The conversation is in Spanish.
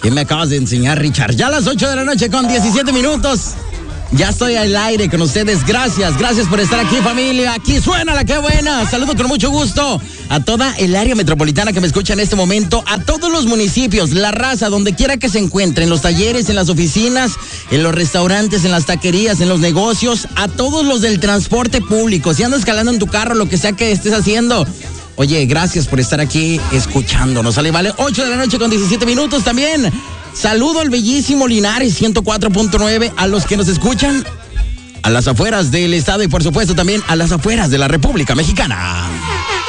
¿Qué me acabas de enseñar, Richard? Ya a las 8 de la noche con 17 minutos. Ya estoy al aire con ustedes. Gracias por estar aquí, familia. Aquí suena la que buena. Saludo con mucho gusto a toda el área metropolitana que me escucha en este momento, a todos los municipios, la raza, donde quiera que se encuentren, en los talleres, en las oficinas, en los restaurantes, en las taquerías, en los negocios, a todos los del transporte público. Si andas calando en tu carro, lo que sea que estés haciendo. Oye, gracias por estar aquí escuchándonos. Sale, vale, 8 de la noche con 17 minutos también. Saludo al bellísimo Linares 104.9, a los que nos escuchan a las afueras del estado y por supuesto también a las afueras de la República Mexicana.